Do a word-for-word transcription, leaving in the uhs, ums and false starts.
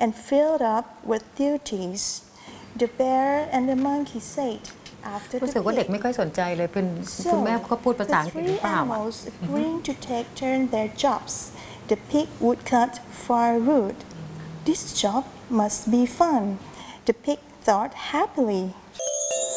and filled up with duties. The bear and the monkey said after รู้ the สึกว่าเด็ก pig. ไม่ค่อยสนใจเลยเป็นคุณ So แม่เขาพูดภาษา the อังกฤษหรื three อเปล่าอ่ะ animals agreeing to take turn their jobs. The pig would cut firewood. This job must be fun, the pig thought happily.